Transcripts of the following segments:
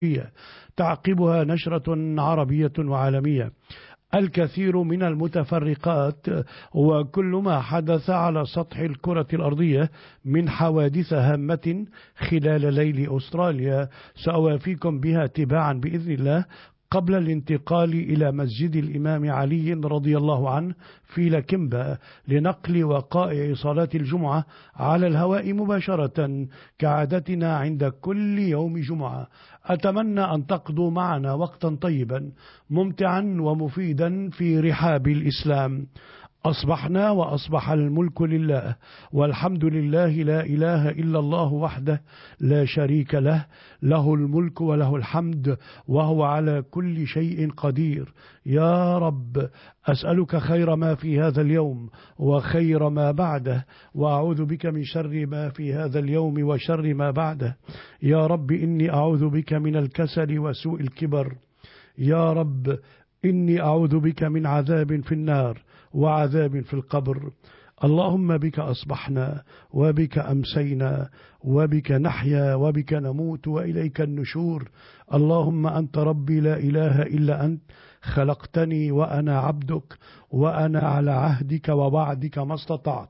تعقبها نشرة عربية وعالمية. الكثير من المتفرقات وكل ما حدث على سطح الكرة الأرضية من حوادث هامة خلال ليل أستراليا سأوافيكم بها تباعا بإذن الله، قبل الانتقال إلى مسجد الإمام علي رضي الله عنه في لكمبا لنقل وقائع صلاة الجمعة على الهواء مباشرة كعادتنا عند كل يوم جمعة. أتمنى أن تقضوا معنا وقتا طيبا ممتعا ومفيدا في رحاب الإسلام. أصبحنا وأصبح الملك لله، والحمد لله، لا إله إلا الله وحده لا شريك له، له الملك وله الحمد وهو على كل شيء قدير. يا رب أسألك خير ما في هذا اليوم وخير ما بعده، وأعوذ بك من شر ما في هذا اليوم وشر ما بعده. يا رب إني أعوذ بك من الكسل وسوء الكبر. يا رب إني أعوذ بك من عذاب في النار وعذاب في القبر. اللهم بك أصبحنا وبك أمسينا وبك نحيا وبك نموت وإليك النشور. اللهم أنت ربي لا إله إلا أنت، خلقتني وأنا عبدك، وأنا على عهدك ووعدك ما استطعت.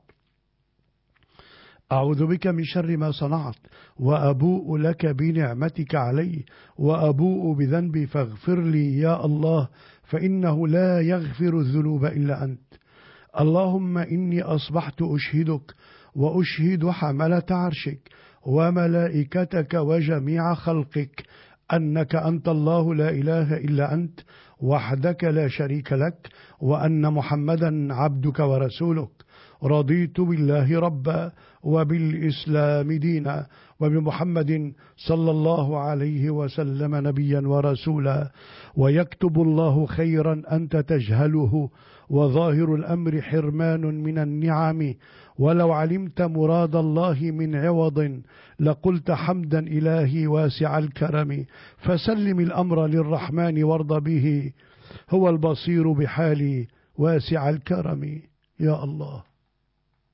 أعوذ بك من شر ما صنعت، وأبوء لك بنعمتك علي، وأبوء بذنبي فاغفر لي يا الله، فإنه لا يغفر الذنوب إلا أنت. اللهم إني أصبحت أشهدك وأشهد حملة عرشك وملائكتك وجميع خلقك أنك أنت الله لا إله إلا أنت وحدك لا شريك لك، وأن محمدا عبدك ورسولك. رضيت بالله ربا وبالإسلام دينا وبمحمد صلى الله عليه وسلم نبيا ورسولا. ويكتب الله خيرا أنت تجهله، وظاهر الأمر حرمان من النعم. ولو علمت مراد الله من عوض لقلت حمدا إلهي واسع الكرم. فسلم الأمر للرحمن وارض به، هو البصير بحالي واسع الكرم. يا الله.